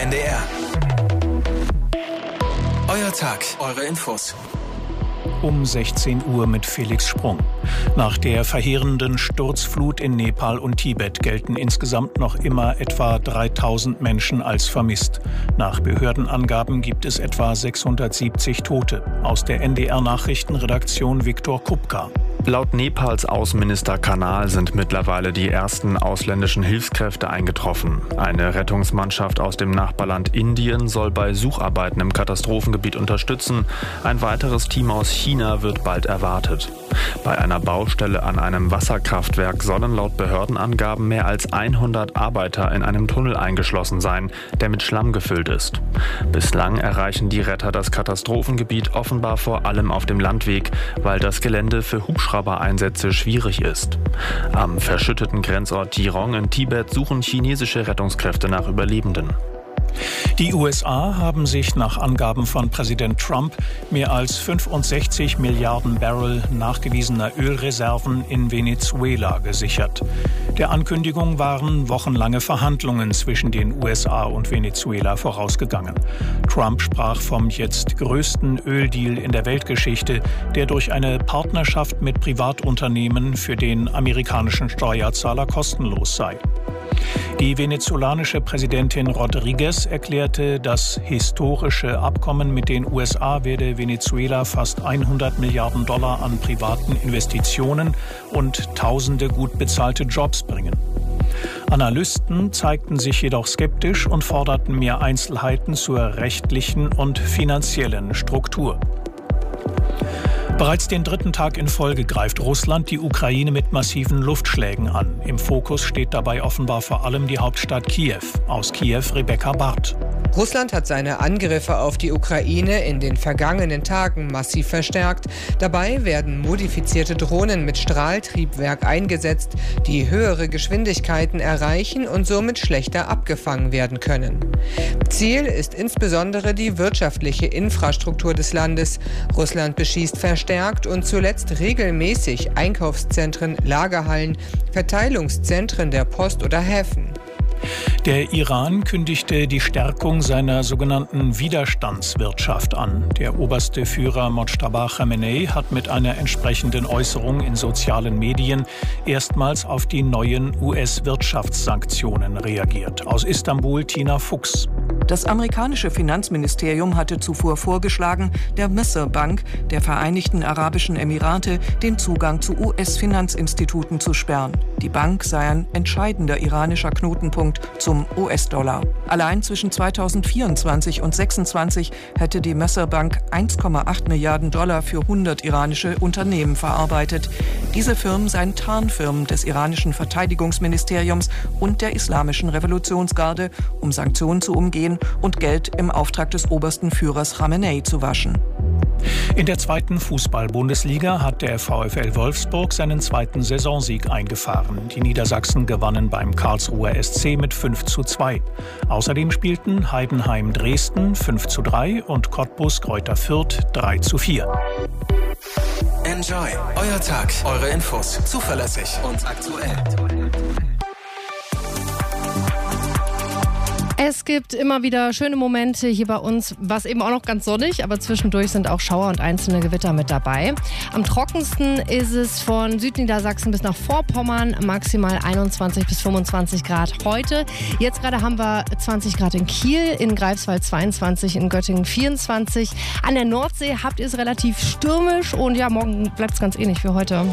NDR. Euer Tag, eure Infos. Um 16 Uhr mit Felix Sprung. Nach der verheerenden Sturzflut in Nepal und Tibet gelten insgesamt noch immer etwa 3000 Menschen als vermisst. Nach Behördenangaben gibt es etwa 670 Tote. Aus der NDR-Nachrichtenredaktion Viktor Kupka. Laut Nepals Außenminister Kanal sind mittlerweile die ersten ausländischen Hilfskräfte eingetroffen. Eine Rettungsmannschaft aus dem Nachbarland Indien soll bei Sucharbeiten im Katastrophengebiet unterstützen. Ein weiteres Team aus China wird bald erwartet. Bei einer Baustelle an einem Wasserkraftwerk sollen laut Behördenangaben mehr als 100 Arbeiter in einem Tunnel eingeschlossen sein, der mit Schlamm gefüllt ist. Bislang erreichen die Retter das Katastrophengebiet offenbar vor allem auf dem Landweg, weil das Gelände für Hubschraubereinsätze schwierig ist. Am verschütteten Grenzort Tirong in Tibet suchen chinesische Rettungskräfte nach Überlebenden. Die USA haben sich nach Angaben von Präsident Trump mehr als 65 Milliarden Barrel nachgewiesener Ölreserven in Venezuela gesichert. Der Ankündigung waren wochenlange Verhandlungen zwischen den USA und Venezuela vorausgegangen. Trump sprach vom jetzt größten Öldeal in der Weltgeschichte, der durch eine Partnerschaft mit Privatunternehmen für den amerikanischen Steuerzahler kostenlos sei. Die venezolanische Präsidentin Rodriguez erklärte, das historische Abkommen mit den USA werde Venezuela fast 100 Milliarden Dollar an privaten Investitionen und tausende gut bezahlte Jobs bringen. Analysten zeigten sich jedoch skeptisch und forderten mehr Einzelheiten zur rechtlichen und finanziellen Struktur. Bereits den dritten Tag in Folge greift Russland die Ukraine mit massiven Luftschlägen an. Im Fokus steht dabei offenbar vor allem die Hauptstadt Kiew. Aus Kiew Rebecca Barth. Russland hat seine Angriffe auf die Ukraine in den vergangenen Tagen massiv verstärkt. Dabei werden modifizierte Drohnen mit Strahltriebwerk eingesetzt, die höhere Geschwindigkeiten erreichen und somit schlechter abgefangen werden können. Ziel ist insbesondere die wirtschaftliche Infrastruktur des Landes. Russland beschießt verstärkt und zuletzt regelmäßig Einkaufszentren, Lagerhallen, Verteilungszentren der Post oder Häfen. Der Iran kündigte die Stärkung seiner sogenannten Widerstandswirtschaft an. Der oberste Führer Mojtaba Khamenei hat mit einer entsprechenden Äußerung in sozialen Medien erstmals auf die neuen US-Wirtschaftssanktionen reagiert. Aus Istanbul Tina Fuchs. Das amerikanische Finanzministerium hatte zuvor vorgeschlagen, der Misr Bank der Vereinigten Arabischen Emirate den Zugang zu US-Finanzinstituten zu sperren. Die Bank sei ein entscheidender iranischer Knotenpunkt zum US-Dollar. Allein zwischen 2024 und 2026 hätte die Misr Bank 1,8 Milliarden Dollar für 100 iranische Unternehmen verarbeitet. Diese Firmen seien Tarnfirmen des iranischen Verteidigungsministeriums und der Islamischen Revolutionsgarde, um Sanktionen zu umgehen und Geld im Auftrag des obersten Führers Khamenei zu waschen. In der zweiten Fußball-Bundesliga hat der VfL Wolfsburg seinen zweiten Saisonsieg eingefahren. Die Niedersachsen gewannen beim Karlsruher SC mit 5:2. Außerdem spielten Heidenheim Dresden 5:3 und Cottbus Greuther Fürth 3:4. Enjoy. Euer Tag, eure Infos. Zuverlässig und aktuell. Es gibt immer wieder schöne Momente hier bei uns, was eben auch noch ganz sonnig, aber zwischendurch sind auch Schauer und einzelne Gewitter mit dabei. Am trockensten ist es von Südniedersachsen bis nach Vorpommern, maximal 21 bis 25 Grad heute. Jetzt gerade haben wir 20 Grad in Kiel, in Greifswald 22, in Göttingen 24. An der Nordsee habt ihr es relativ stürmisch und ja, morgen bleibt es ganz ähnlich wie heute.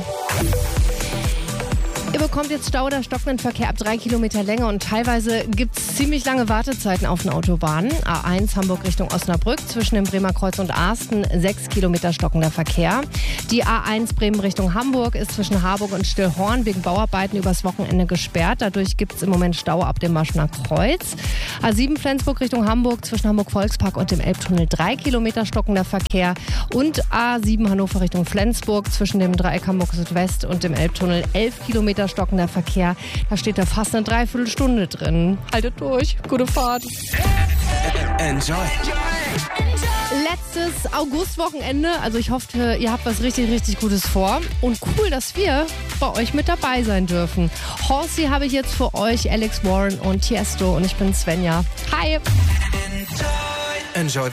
Ihr bekommt jetzt Stau oder stockenden Verkehr ab 3 Kilometer Länge und teilweise gibt es ziemlich lange Wartezeiten auf den Autobahnen. A1 Hamburg Richtung Osnabrück zwischen dem Bremer Kreuz und Asten 6 Kilometer stockender Verkehr. Die A1 Bremen Richtung Hamburg ist zwischen Harburg und Stillhorn wegen Bauarbeiten übers Wochenende gesperrt. Dadurch gibt es im Moment Stau ab dem Maschner Kreuz. A7 Flensburg Richtung Hamburg zwischen Hamburg Volkspark und dem Elbtunnel 3 Kilometer stockender Verkehr. Und A7 Hannover Richtung Flensburg zwischen dem Dreieck Hamburg Südwest und dem Elbtunnel 11 Kilometer stockender Verkehr. Da steht da fast eine Dreiviertelstunde drin. Haltet durch. Gute Fahrt. Enjoy. Letztes Augustwochenende. Also ich hoffe, ihr habt was richtig, richtig Gutes vor. Und cool, dass wir bei euch mit dabei sein dürfen. Horsey habe ich jetzt für euch, Alex Warren und Tiesto. Und ich bin Svenja. Hi. Enjoy